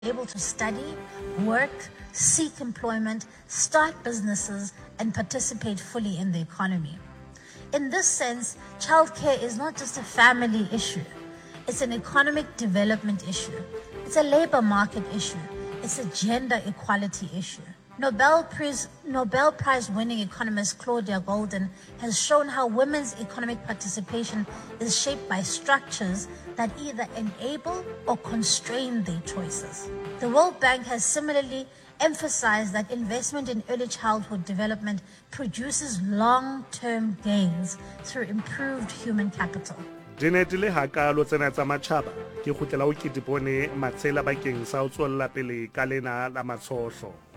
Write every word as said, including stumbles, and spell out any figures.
able to study, work, seek employment, start businesses, and participate fully in the economy. In this sense, childcare is not just a family issue. It's an economic development issue. It's a labor market issue. It's a gender equality issue. Nobel Prize, Nobel Prize winning economist Claudia Goldin has shown how women's economic participation is shaped by structures that either enable or constrain their choices. The World Bank has similarly emphasized that investment in early childhood development produces long-term gains through improved human capital. Dinetile hakalo tsena tsa matjhaba ke khutlela o ke dipone matsela bakeng sa o tswella pele ka lena la matshohlo.